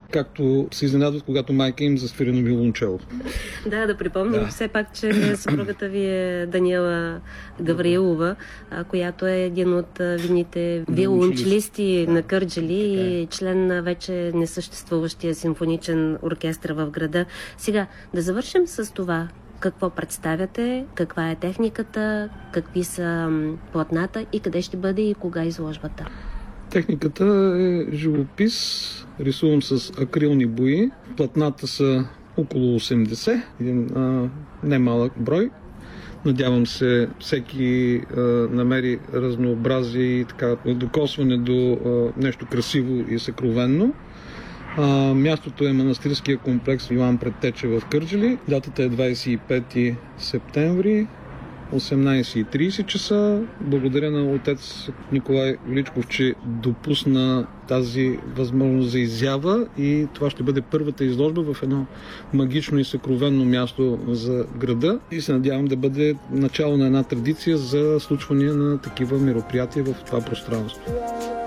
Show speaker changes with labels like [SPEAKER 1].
[SPEAKER 1] както се изненадват, когато майка им засвири на виолончело.
[SPEAKER 2] Да припомним все пак, че съпругата ви е Даниела Гавриилова, която е един от видните виолончелисти на Кърджали и член на вече несъществуващия симфоничен оркестър в града. Сега, да завършим с това. Какво представяте, каква е техниката, какви са платната и къде ще бъде и кога изложбата?
[SPEAKER 1] Техниката е живопис, рисувам с акрилни бои. Платната са около 80, един немалък брой. Надявам се всеки намери разнообразие и така докосване до нещо красиво и съкровенно. Мястото е манастирския комплекс Йоан Предтече в Кърджали. Датата е 25 септември, 18:30 часа. Благодаря на отец Николай Величков, че допусна тази възможност за изява и това ще бъде първата изложба в едно магично и съкровенно място за града и се надявам да бъде начало на една традиция за случване на такива мероприятия в това пространство.